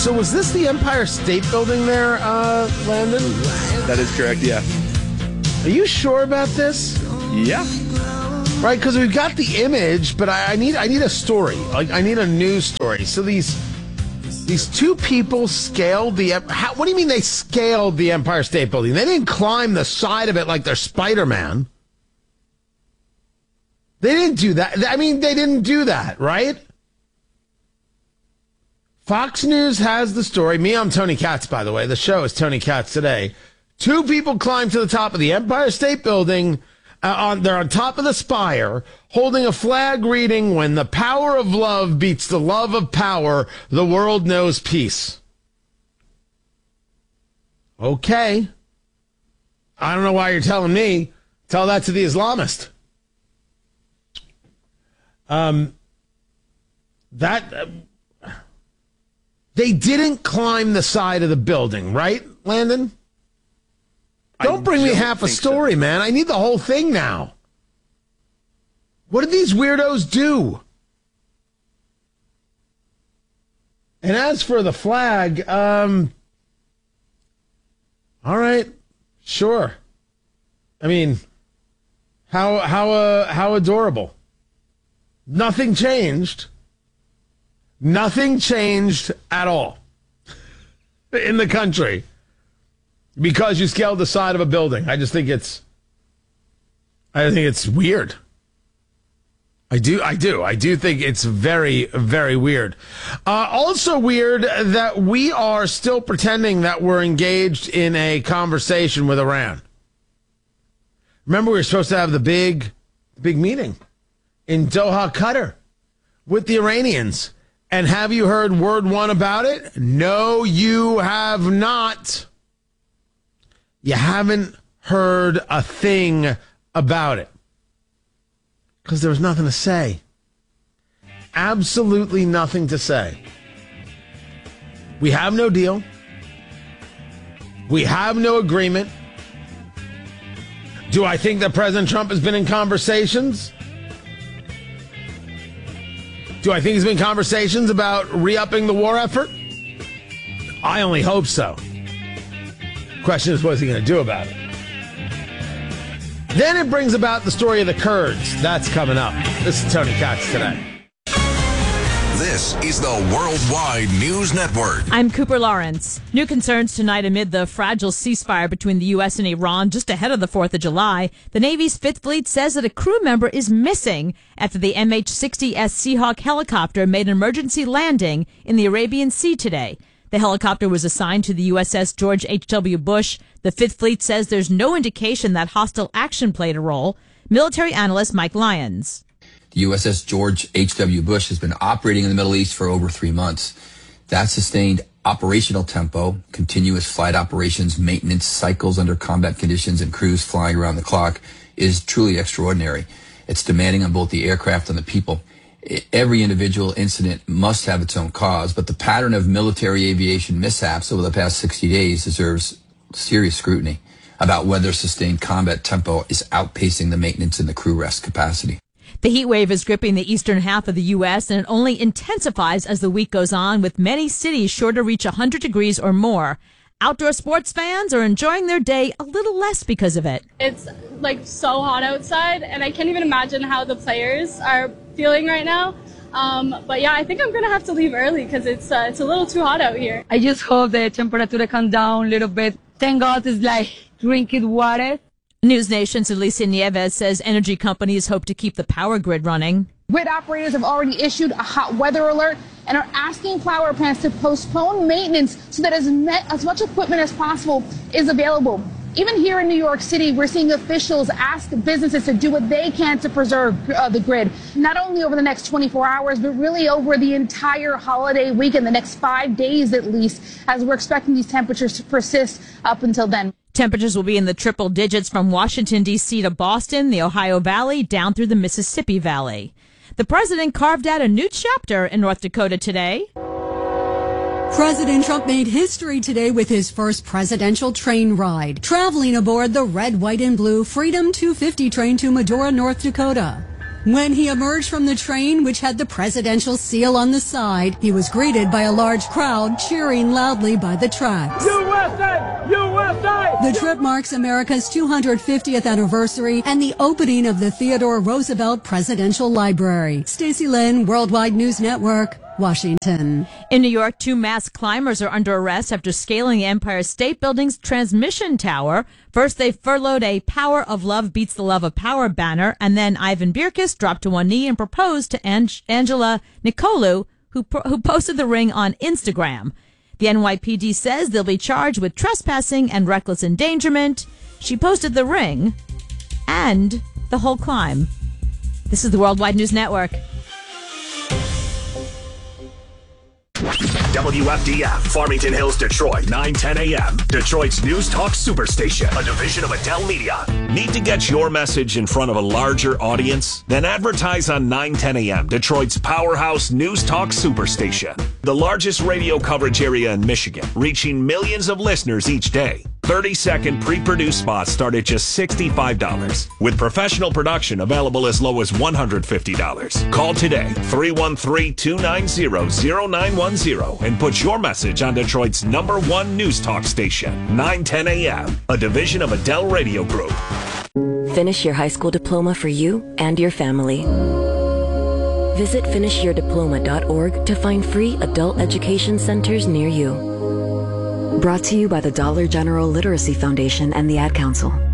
So was this the Empire State Building there, Landon? That is correct, yeah. Are you sure about this? Yeah. Right, because we've got the image, but I need a story. Like, I need a news story. So these two people scaled the... what do you mean they scaled the Empire State Building? They didn't climb the side of it like they're Spider-Man. They didn't do that. I mean, they didn't do that, right? Fox News has the story. I'm Tony Katz, by the way. The show is Tony Katz Today. Two people climbed to the top of the Empire State Building. They're on top of the spire, holding a flag reading, "When the power of love beats the love of power, the world knows peace." Okay. I don't know why you're telling me. Tell that to the Islamist. They didn't climb the side of the building, right, Landon? Don't bring me half a story, man. I need the whole thing now. What did these weirdos do? And as for the flag, all right, sure. I mean, how adorable. Nothing changed. Nothing changed at all in the country because you scaled the side of a building. I think it's weird. I do think it's very, very weird. Also weird that we are still pretending that we're engaged in a conversation with Iran. Remember, we were supposed to have the big meeting in Doha, Qatar, with the Iranians. And have you heard word one about it? No, you have not. You haven't heard a thing about it. Because there was nothing to say. Absolutely nothing to say. We have no deal. We have no agreement. Do I think that President Trump has been in conversations? Do I think he's been in conversations about re-upping the war effort? I only hope so. Question is, what is he going to do about it? Then it brings about the story of the Kurds. That's coming up. This is Tony Katz Today. This is the Worldwide News Network. I'm Cooper Lawrence. New concerns tonight amid the fragile ceasefire between the U.S. and Iran just ahead of the 4th of July. The Navy's Fifth Fleet says that a crew member is missing after the MH-60S Seahawk helicopter made an emergency landing in the Arabian Sea today. The helicopter was assigned to the USS George H.W. Bush. The Fifth Fleet says there's no indication that hostile action played a role. Military analyst Mike Lyons. The USS George H.W. Bush has been operating in the Middle East for over 3 months. That sustained operational tempo, continuous flight operations, maintenance cycles under combat conditions, and crews flying around the clock is truly extraordinary. It's demanding on both the aircraft and the people. Every individual incident must have its own cause, but the pattern of military aviation mishaps over the past 60 days deserves serious scrutiny about whether sustained combat tempo is outpacing the maintenance and the crew rest capacity. The heat wave is gripping the eastern half of the U.S., and it only intensifies as the week goes on, with many cities sure to reach 100 degrees or more. Outdoor sports fans are enjoying their day a little less because of it. It's like so hot outside, and I can't even imagine how the players are feeling right now. But yeah, I think I'm going to have to leave early because it's a little too hot out here. I just hope the temperature comes down a little bit. Thank God it's like drinking water. News Nation's Alicia Nieves says energy companies hope to keep the power grid running. Grid operators have already issued a hot weather alert and are asking power plants to postpone maintenance so that as much equipment as possible is available. Even here in New York City, we're seeing officials ask businesses to do what they can to preserve the grid, not only over the next 24 hours, but really over the entire holiday weekend, the next 5 days at least, as we're expecting these temperatures to persist up until then. Temperatures will be in the triple digits from Washington, D.C. to Boston, the Ohio Valley, down through the Mississippi Valley. The president carved out a new chapter in North Dakota today. President Trump made history today with his first presidential train ride, traveling aboard the red, white, and blue Freedom 250 train to Medora, North Dakota. When he emerged from the train, which had the presidential seal on the side, he was greeted by a large crowd cheering loudly by the tracks. USA! USA! The trip marks America's 250th anniversary and the opening of the Theodore Roosevelt Presidential Library. Stacey Lynn, Worldwide News Network, Washington. In New York, 2 masked climbers are under arrest after scaling the Empire State Building's transmission tower. First, they furloughed a Power of Love Beats the Love of Power banner, and then Ivan Birkis dropped to one knee and proposed to Angela Nicolu, who posted the ring on Instagram. The NYPD says they'll be charged with trespassing and reckless endangerment. She posted the ring and the whole climb. This is the Worldwide News Network. WFDF, Farmington Hills, Detroit, 9:10 a.m. Detroit's News Talk Superstation, a division of Adele Media. Need to get your message in front of a larger audience? Then advertise on 9:10 a.m. Detroit's powerhouse News Talk Superstation, the largest radio coverage area in Michigan, reaching millions of listeners each day. 30-second pre-produced spots start at just $65, with professional production available as low as $150. Call today, 313-290-0910, and put your message on Detroit's #1 news talk station, 9:10 a.m., a division of Adele Radio Group. Finish your high school diploma for you and your family. Visit finishyourdiploma.org to find free adult education centers near you. Brought to you by the Dollar General Literacy Foundation and the Ad Council.